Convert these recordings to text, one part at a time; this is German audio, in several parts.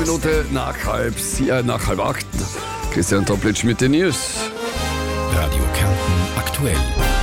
Minute nach halb 8. Christian Toplitsch mit den News. Radio Kärnten aktuell.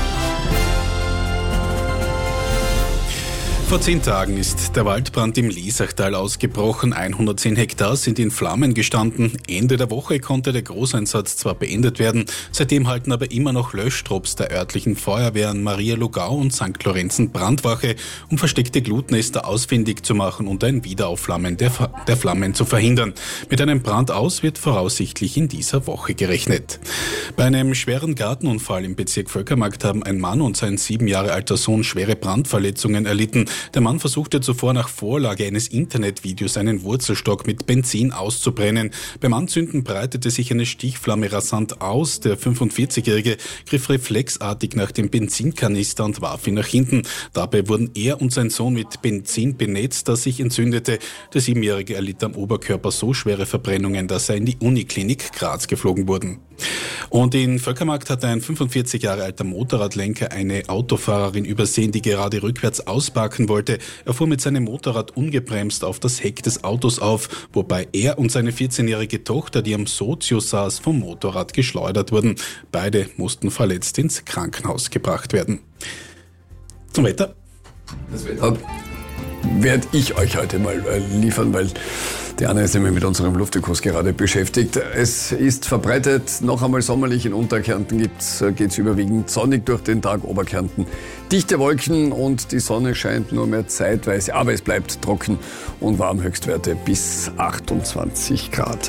Vor 10 Tagen ist der Waldbrand im Liesachtal ausgebrochen. 110 Hektar sind in Flammen gestanden. Ende der Woche konnte der Großeinsatz zwar beendet werden, seitdem halten aber immer noch Löschtrupps der örtlichen Feuerwehren Maria Lugau und St. Lorenzen Brandwache, um versteckte Glutnester ausfindig zu machen und ein Wiederaufflammen der Flammen zu verhindern. Mit einem Brandaus wird voraussichtlich in dieser Woche gerechnet. Bei einem schweren Gartenunfall im Bezirk Völkermarkt haben ein Mann und sein 7 Jahre alter Sohn schwere Brandverletzungen erlitten. Der Mann versuchte zuvor nach Vorlage eines Internetvideos einen Wurzelstock mit Benzin auszubrennen. Beim Anzünden breitete sich eine Stichflamme rasant aus. Der 45-Jährige griff reflexartig nach dem Benzinkanister und warf ihn nach hinten. Dabei wurden er und sein Sohn mit Benzin benetzt, das sich entzündete. Der 7-Jährige erlitt am Oberkörper so schwere Verbrennungen, dass er in die Uniklinik Graz geflogen wurde. Und in Völkermarkt hat ein 45 Jahre alter Motorradlenker eine Autofahrerin übersehen, die gerade rückwärts ausparken wollte. Er fuhr mit seinem Motorrad ungebremst auf das Heck des Autos auf, wobei er und seine 14-jährige Tochter, die am Sozio saß, vom Motorrad geschleudert wurden. Beide mussten verletzt ins Krankenhaus gebracht werden. Zum Wetter. Das Wetter werde ich euch heute mal liefern, weil die Anna ist nämlich mit unserem Luftkurs gerade beschäftigt. Es ist verbreitet, noch einmal sommerlich. In Unterkärnten geht es überwiegend sonnig durch den Tag. Oberkärnten dichte Wolken und die Sonne scheint nur mehr zeitweise. Aber es bleibt trocken und warm, Höchstwerte bis 28 Grad.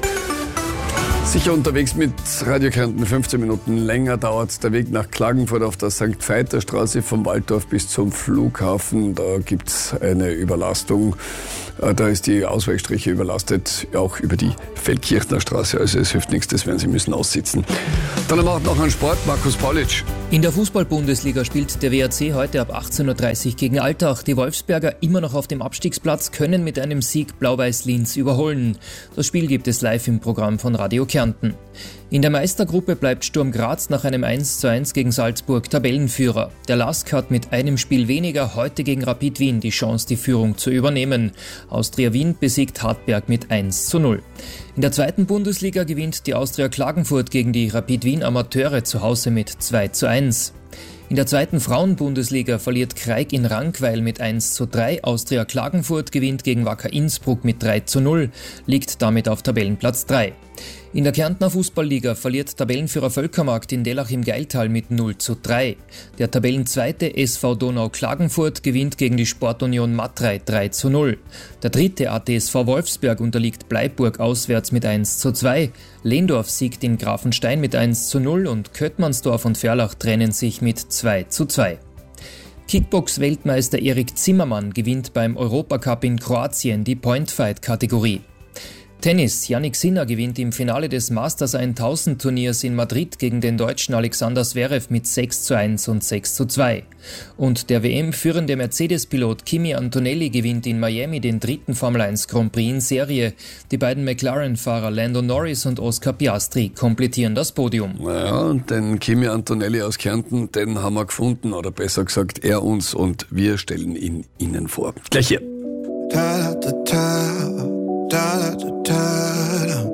Sicher unterwegs mit Radio Kärnten, 15 Minuten länger dauert der Weg nach Klagenfurt auf der St.-Veiter-Straße vom Waldorf bis zum Flughafen. Da gibt's eine Überlastung. Da ist die Ausweichstrecke überlastet, auch über die Feldkirchner Straße. Also es hilft nichts, das werden Sie müssen aussitzen. Dann haben wir auch noch einen Sport, Markus Paulitsch. In der Fußball-Bundesliga spielt der WAC heute ab 18.30 Uhr gegen Altach. Die Wolfsberger, immer noch auf dem Abstiegsplatz, können mit einem Sieg Blau-Weiß Linz überholen. Das Spiel gibt es live im Programm von Radio Kärnten. In der Meistergruppe bleibt Sturm Graz nach einem 1:1 gegen Salzburg Tabellenführer. Der LASK hat mit einem Spiel weniger heute gegen Rapid Wien die Chance, die Führung zu übernehmen. Austria Wien besiegt Hartberg mit 1:0. In der zweiten Bundesliga gewinnt die Austria Klagenfurt gegen die Rapid Wien Amateure zu Hause mit 2:1. In der zweiten Frauenbundesliga verliert Kraik in Rankweil mit 1:3. Austria Klagenfurt gewinnt gegen Wacker Innsbruck mit 3:0, liegt damit auf Tabellenplatz 3. In der Kärntner Fußballliga verliert Tabellenführer Völkermarkt in Dellach im Geiltal mit 0:3. Der Tabellenzweite SV Donau Klagenfurt gewinnt gegen die Sportunion Matrei 3:0. Der dritte ATSV Wolfsberg unterliegt Bleiburg auswärts mit 1:2. Lehndorf siegt in Grafenstein mit 1:0 und Köttmannsdorf und Ferlach trennen sich mit 2:2. Kickbox-Weltmeister Erik Zimmermann gewinnt beim Europacup in Kroatien die Point-Fight-Kategorie. Tennis. Jannik Sinner gewinnt im Finale des Masters 1000 Turniers in Madrid gegen den Deutschen Alexander Zverev mit 6:1 und 6:2. Und der WM-führende Mercedes-Pilot Kimi Antonelli gewinnt in Miami den dritten Formel 1 Grand Prix in Serie. Die beiden McLaren-Fahrer Lando Norris und Oscar Piastri komplettieren das Podium. Ja, und den Kimi Antonelli aus Kärnten, den haben wir gefunden, oder besser gesagt er uns, und wir stellen ihn Ihnen vor. Gleich hier. Da, da, da. Da, da, da, da.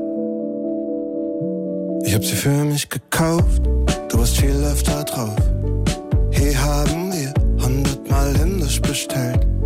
Ich hab sie für mich gekauft, du warst viel öfter drauf. Hier haben wir 100-mal indisch bestellt.